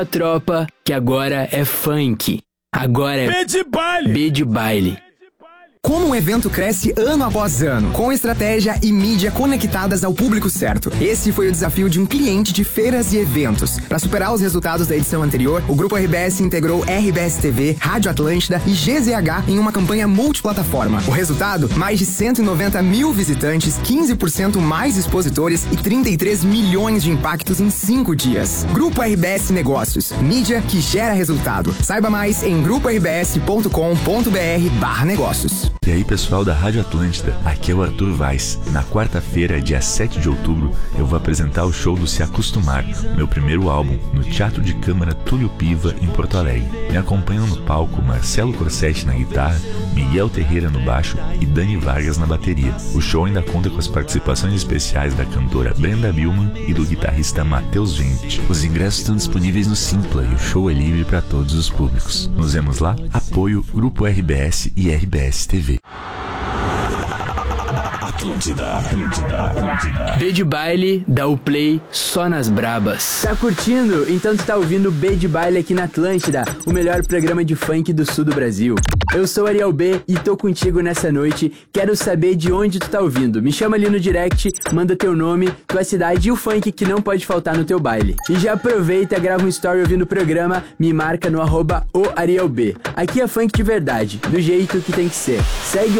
A tropa que agora é funk. Agora é B de baile. B de baile. Como um evento cresce ano após ano, com estratégia e mídia conectadas ao público certo. Esse foi o desafio de um cliente de feiras e eventos. Para superar os resultados da edição anterior, o Grupo RBS integrou RBS TV, Rádio Atlântida e GZH em uma campanha multiplataforma. O resultado? Mais de 190 mil visitantes, 15% mais expositores e 33 milhões de impactos em 5 dias. Grupo RBS Negócios, mídia que gera resultado. Saiba mais em gruporbs.com.br/negócios. E aí, pessoal da Rádio Atlântida, aqui é o Arthur Vaz. Na quarta-feira, dia 7 de outubro, eu vou apresentar o show do Se Acostumar, meu primeiro álbum, no Teatro de Câmara Túlio Piva, em Porto Alegre. Me acompanham no palco Marcelo Corsetti na guitarra, Miguel Terreira no baixo e Dani Vargas na bateria. O show ainda conta com as participações especiais da cantora Brenda Billman e do guitarrista Matheus Vente. Os ingressos estão disponíveis no Simpla e o show é livre para todos os públicos. Nos vemos lá. Apoio Grupo RBS e RBS TV. Atlântida. B de baile, dá o play só nas brabas. Tá curtindo? Então tu tá ouvindo B de baile aqui na Atlântida, o melhor programa de funk do sul do Brasil. Eu sou Ariel B e tô contigo nessa noite. Quero saber de onde tu tá ouvindo. Me chama ali no direct, manda teu nome, tua cidade e o funk que não pode faltar no teu baile. E já aproveita, grava um story ouvindo o programa, me marca no @oarielb. Aqui é funk de verdade, do jeito que tem que ser. Segue